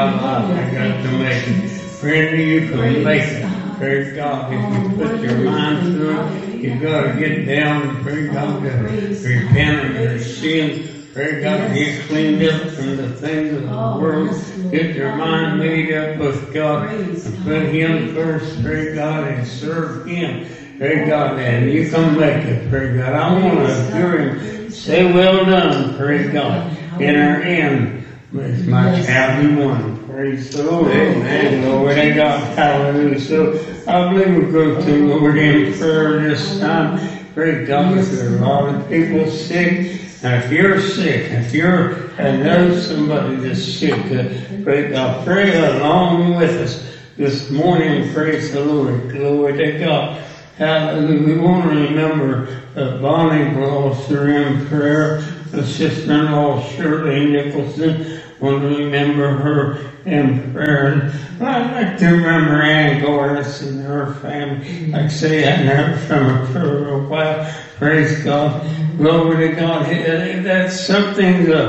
life. I got to make it. Friend, you can make it. Praise God. If you put your mind to it, you got to get down and praise God to repent of your sins. Praise God, get cleaned up from the things of the world. Get your mind made up with God and put Him first, praise God, and serve Him. Praise God, and you can make it, praise God. I want to hear Him say, well done, praise God. In our end, it's my happy one. Praise the Lord. Amen. Glory to God. Hallelujah. So I believe we'll go to Lord in prayer this time. Praise God, there's a lot of people sick. And if you're sick, and know somebody that's sick, praise God, pray along with us this morning. Praise the Lord. Glory to God. Hallelujah. We want to remember Bonnie Blosser in prayer, the sister-in-law Shirley Nicholson. Want to remember her in prayer. I'd like to remember Ann Goris and her family. Like I say, I never from her for a while. Praise God. Glory to God. That's something we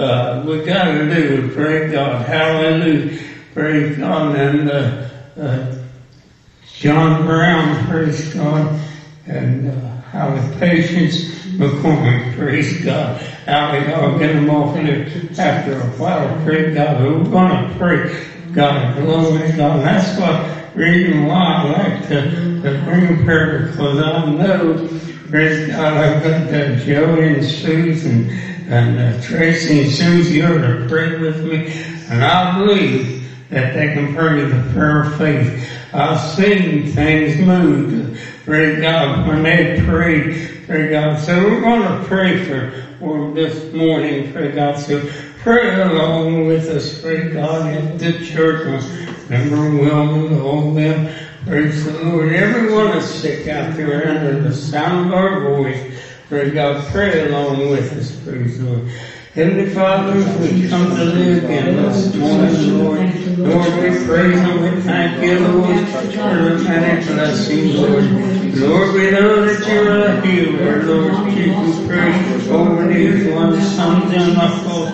got to do. Praise God. Hallelujah. Praise God. And John Brown, praise God. And Holly Patience McCormick, praise God. Holly, I'll get them off there after a while. Praise God. We're going to pray. God, glory to God. And that's what reason why I like to bring prayer, because I know, praise God, I've got Joey and Susan and Tracy and Susie here to pray with me. And I believe that they can pray the prayer of faith. I've seen things move, praise God, when they pray, praise God. So we're going to pray for this morning, praise God. So pray along with us, praise God, in the church. Remember Wilma, all them, praise the Lord. Everyone is sick out there under the sound of our voice. Praise God, pray along with us, praise the Lord. Heavenly Father, we come to live again this morning, Lord. Lord, we praise and we thank you, Lord, for the many blessings, Lord. Lord, we know that you're a healer, Lord. Jesus, praise over these ones, sons and knuckles.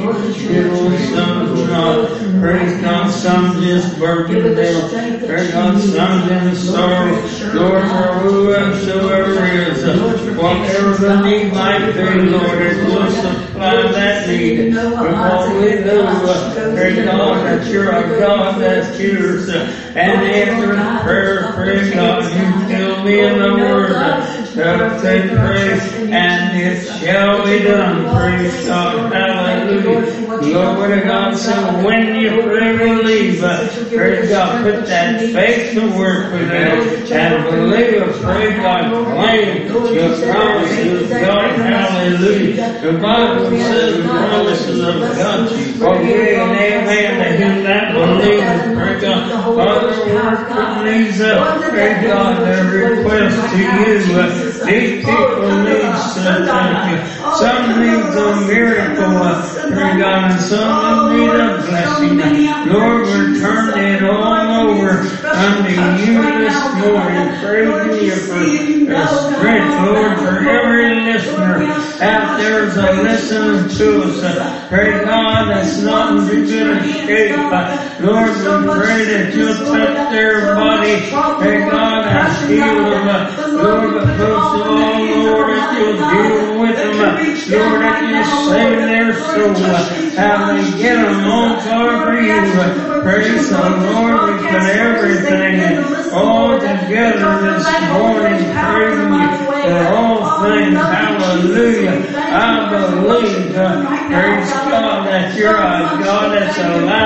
Lord, some not, praise God, some just burdened down, praise God, some in sorrow, Lord, for whosoever is, whatever the need might be, Lord, it will supply that need, because we know, praise God, that you're a God that hears, and answers prayer, praise God, you fill me in the word, say praise, and it shall be done, praise God, hallelujah. Glory to God. So when you pray, believe, praise God, put that faith to work with it, and believe, praise God, claim your promises, God, hallelujah. The Bible says the promises of God, for yea and amen to him that believes, praise God. Father, Lord, please, praise God, their request to you. These people need something. Some need a miracle, praise God, and some need a blessing. Lord, we're turning it all over unto you this morning. Praise you for strength, Lord, for every listener out there is listening to us. Praise God, that's nothing to good escape. Lord, we pray that you'll touch their body. Praise God, and heal them. Lord, but most of all, Lord, that you'll deal with them. Lord, that you save their soul. How they get them on fire for you. Praise the Lord, we put everything all together this morning, praising you for all things. Hallelujah. I believe, praise God, that you're a God that's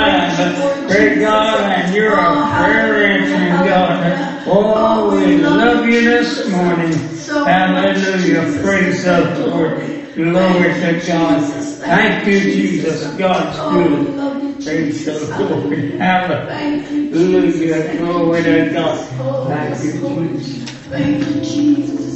alive. Praise God, and you're a prayer answering God. Oh, we love you this morning. Hallelujah. Praise the Lord. Glory to God. Thank you, Jesus. God's good. Praise the Lord. Hallelujah. Glory to God. Thank you, Jesus. Thank you, Jesus.